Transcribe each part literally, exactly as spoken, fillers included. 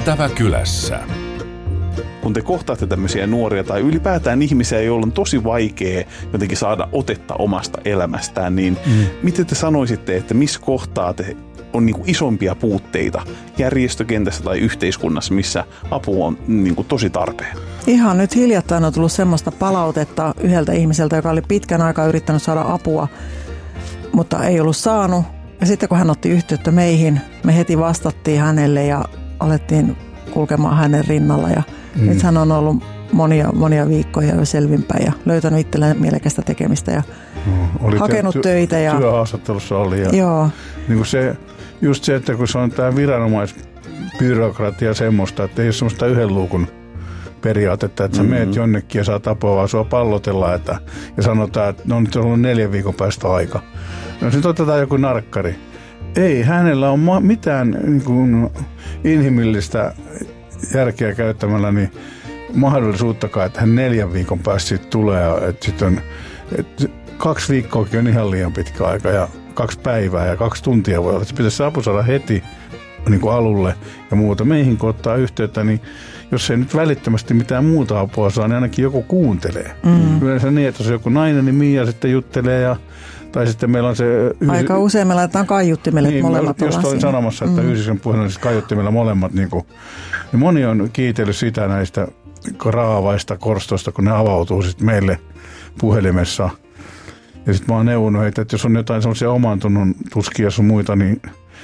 Ystävä kylässä. Kun te kohtaatte tämmöisiä nuoria tai ylipäätään ihmisiä, joilla on tosi vaikea jotenkin saada otetta omasta elämästään, niin mm. miten te sanoisitte, että missä kohtaa te on niin kuin isompia puutteita järjestökentässä tai yhteiskunnassa, missä apu on niin kuin tosi tarpeen? Ihan nyt hiljattain on tullut semmoista palautetta yhdeltä ihmiseltä, joka oli pitkän aikaa yrittänyt saada apua, mutta ei ollut saanut. Ja sitten kun hän otti yhteyttä meihin, me heti vastattiin hänelle ja alettiin kulkemaan hänen rinnalla. Ja mm. nyt hän on ollut monia, monia viikkoja jo selvinpäin ja löytänyt itselleen mielekästä tekemistä ja no, hakenut ty- töitä. Ja työhaastattelussa oli. Ja joo. Niin kuin se, just se, että kun se on tämä viranomaisbyrokratia semmoista, että ei ole semmoista yhden luukun periaatetta, että sä mm-hmm. meet jonnekin ja saat apua, vaan sua pallotellaan että, ja sanotaan, että no nyt on ollut neljän viikon päästä aika. No sitten otetaan joku narkkari. Ei hänellä ole mitään niin kuin, inhimillistä järkeä käyttämällä niin mahdollisuuttakaan, että hän neljän viikon päästä siitä tulee. Että sit on, että kaksi viikkoakin on ihan liian pitkä aika ja kaksi päivää ja kaksi tuntia voi olla. Se pitäisi apu saada heti niin kuin alulle ja muuta. Meihin kun ottaa yhteyttä, niin jos ei nyt välittömästi mitään muuta apua saa, niin ainakin joku kuuntelee. Mm. Yleensä niin, että jos joku nainen, niin Mia sitten juttelee ja tai sitten meillä on se... Aika usein me laitetaan kaiuttimelle, niin, että molemmat ollaan just olin siinä. sanomassa, että mm. yhdistyksen puheella siis kaiuttimella molemmat. Niin kuin, niin moni on kiitellyt sitä näistä raavaista korstoista, kun ne avautuu sitten meille puhelimessa. Ja sitten mä oon neuvonut heitä, että jos on jotain semmoisia oman tunnon tuskia sun muita, niin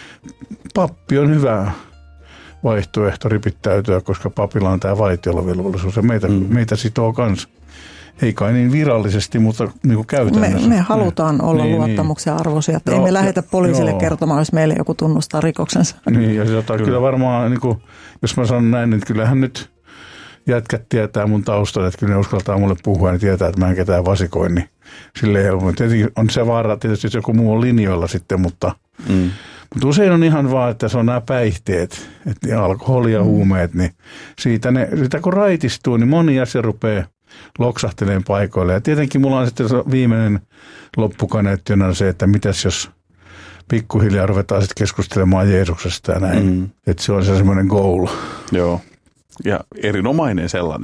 pappi on hyvä vaihtoehto ripittäytyä, koska papilla on tämä vaitiolovelvollisuus ja meitä, mm. meitä sitoo kanssa. Ei kai niin virallisesti, mutta niin kuin käytännössä. Me, me halutaan niin. olla niin, luottamuksen arvoisia. Ei me lähetä poliisille joo. kertomaan, jos meille joku tunnustaa rikoksensa. Niin, ja sitä kyllä. kyllä varmaan, niin kuin, jos mä sanon näin, niin kyllähän nyt jätkät tietää mun taustan, että kyllä ne uskaltaa mulle puhua ja tietää, että mä en ketään vasikoin. Niin silleen helpommin. Tietenkin on se vaara, tietysti jos joku muu on linjoilla sitten, mutta, mm. mutta usein on ihan vaan, että se on nämä päihteet, että alkoholi ja mm. huumeet, niin siitä, ne, siitä kun raitistuu, niin moni asia rupeaa loksahteleen paikoille. Ja tietenkin mulla on sitten viimeinen loppukaneetti on se, että mitäs jos pikkuhiljaa ruvetaan sitten keskustelemaan Jeesuksesta ja näin. Mm. Että se on se semmoinen goal. Joo, ja erinomainen sellainen.